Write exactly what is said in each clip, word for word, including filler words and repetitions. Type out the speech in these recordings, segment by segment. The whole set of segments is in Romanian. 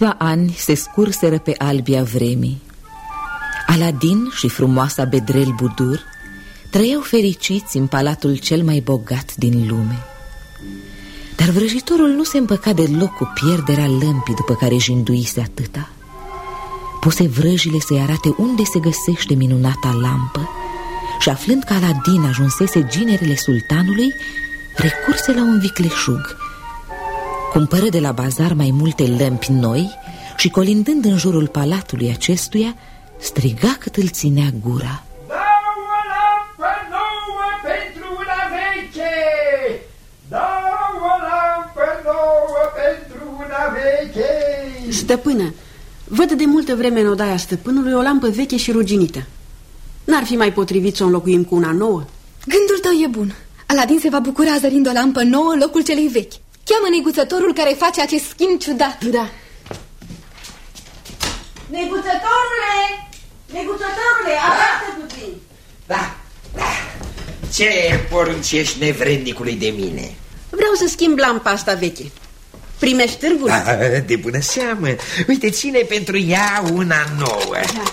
Câțiva ani se scurseră pe albia vremii. Aladin și frumoasa Bedrel Budur trăiau fericiți în palatul cel mai bogat din lume. Dar vrăjitorul nu se împăca deloc cu pierderea lămpii după care jinduise atâta. Puse vrăjile să-i arate unde se găsește minunata lampă și, aflând că Aladin ajunsese ginerele sultanului, recurse la un vicleșug. Cumpără de la bazar mai multe lămpi noi și, colindând în jurul palatului acestuia, striga cât îl ținea gura: Două lampă nouă pentru una veche! Două lampă nouă pentru una veche! Stăpână, văd de multă vreme în odaia stăpânului o lampă veche și ruginită. N-ar fi mai potrivit să o înlocuim cu una nouă? Gândul tău e bun. Aladin se va bucura zărind o lampă nouă în locul celei vechi. Cheamă neguțătorul care face acest schimb ciudat. Da. Neguțătorule! Neguțătorule, arată puțin. Da, da. Ce poruncești nevrednicului de mine? Vreau să schimb lampa asta veche. Primești târgul? Da, de bună seamă. Uite, ține pentru ea una nouă. Da.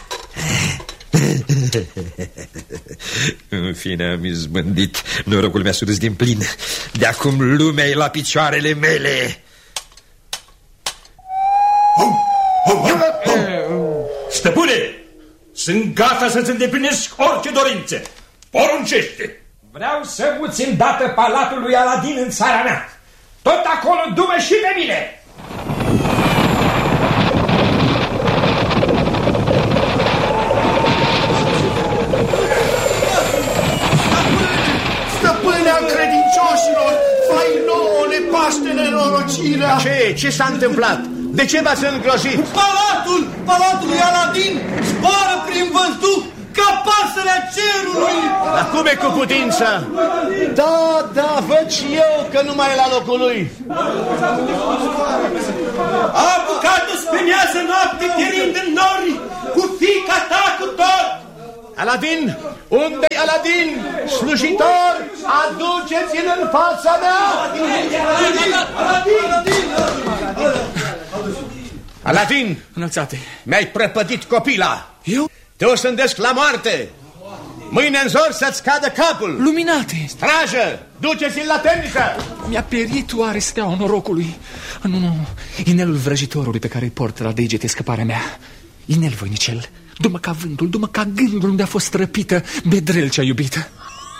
În fine, am izbândit. Norocul mi-a surâs din plin. De acum lumea e la picioarele mele. Stăpâne, sunt gata să-ți îndeplinesc orice dorințe. Poruncește. Vreau să muți îndată palatul lui Aladin în țara mea. Tot acolo du-mă și pe mine. Stăpânea credincioșilor, fai nouă nepaște nenorocirea. Ce? Ce s-a întâmplat? De ce v-ați îngrozit? Palatul, palatul lui Aladin zboară prin văzduh ca pasărea cerului. Dar cum e cu putință? Da, da, văd și eu că nu mai e la locul lui. A apucat-o spre miază noapte, terind în nori, cu fiica ta cu tot. Aladin, unde-i Aladin? Slujitor, aduceți-l în fața mea! Aladin, Aladin, Aladin. Aladin, înălțate, mi-ai prăpădit copila. Eu? Te osândesc la moarte. Mâine în zor să-ți cadă capul. Luminate! Strajă, duceți-l la temniță. Mi-a pierit oare steaua norocului? Nu, nu, inelul vrăjitorului pe care îi port la degete scăparea mea. Inel voinicel, du-mă ca vântul, du-mă ca gândul unde a fost răpită Bedrel cea iubită.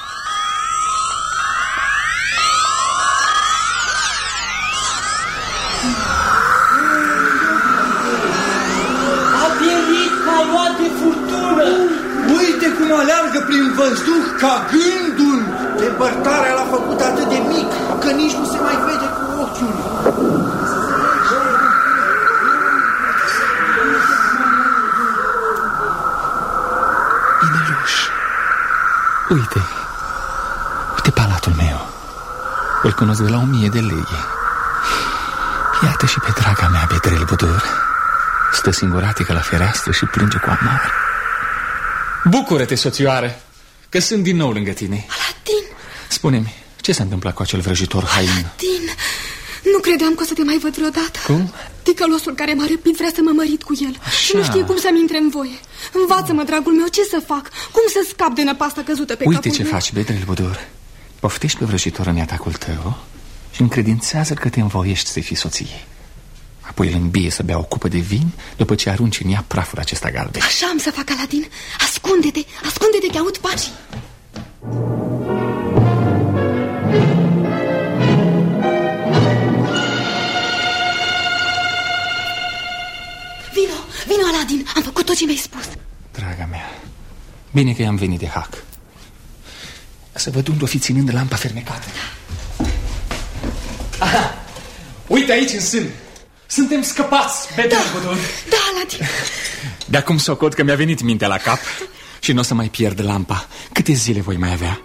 Uite cum aleargă prin văzduh ca gândul. Depărtarea l-a făcut atât de mic că nici nu se mai vede cu ochiul. Ineluș, uite, uite palatul meu. Îl cunosc de la o mie de lei. Iată și pe draga mea Bedrel Budur. Stă singuratică la fereastră și plânge cu amar. Bucură-te, soțioare, că sunt din nou lângă tine. Aladin! Spune-mi, ce s-a întâmplat cu acel vrăjitor hain? Aladin, nu credeam că o să te mai văd vreodată. Cum? Ticălosul care m-a răpit vrea să mă mărit cu el. Așa. Nu știe cum să-mi intre în voie. Învață-mă, dragul meu, ce să fac? Cum să scap de năpasta căzută pe Uite capul ce meu? faci, Bedrel Budur. Poftești pe vrăjitor în atacul tău și încredințează că te învoiești să fii soție. Apoi îl îmbie să bea o cupă de vin după ce arunci în ea praful acesta galben. Așa am să fac, Aladin. Ascunde-te, ascunde-te că aud pașii. Vino, vino, Aladin, am făcut tot ce mi-ai spus. Draga mea, bine că i-am venit de hac. Să văd unde o fi ținând lampa fermecată. Aha, uite aici în sân. Suntem scăpați, Bedrel Budur. Da, Aladin. De acum socot că mi-a venit mintea la cap și nu o să mai pierd lampa. Câte zile voi mai avea?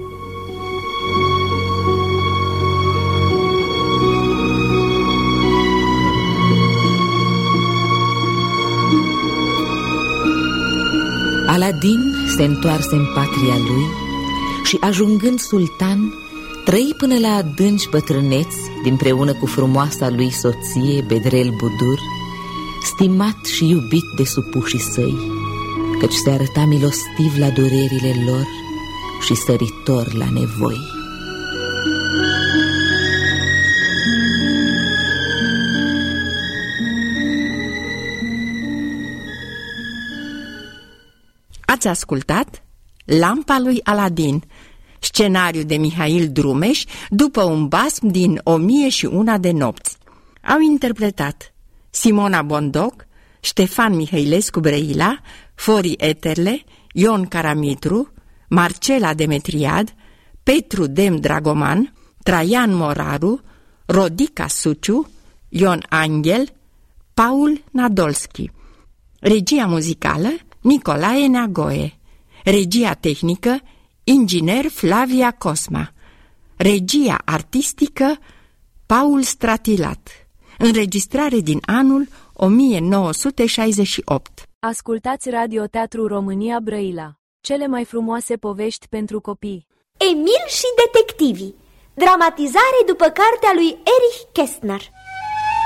Aladin se întoarse în patria lui și, ajungând sultan, trăi până la adânci bătrâneți, dinpreună cu frumoasa lui soție Bedrel Budur, stimat și iubit de supușii săi, căci se arăta milostiv la durerile lor și săritor la nevoi. Ați ascultat Lampa lui Aladin, scenariu de Mihail Drumeș, după un basm din O mie și una de nopți. Au interpretat Simona Bondoc, Ștefan Mihailescu Brăila, Fori Eterle, Ion Caramitru, Marcela Demetriad, Petru Dem Dragoman, Traian Moraru, Rodica Suciu, Ion Angel, Paul Nadolski. Regia muzicală Nicolae Neagoe. Regia tehnică inginer Flavia Cosma. Regia artistică Paul Stratilat. Înregistrare din anul o mie nouă sute șaizeci și opt. Ascultați Radioteatru România Brăila. Cele mai frumoase povești pentru copii. Emil și detectivii. Dramatizare după cartea lui Erich Kästner.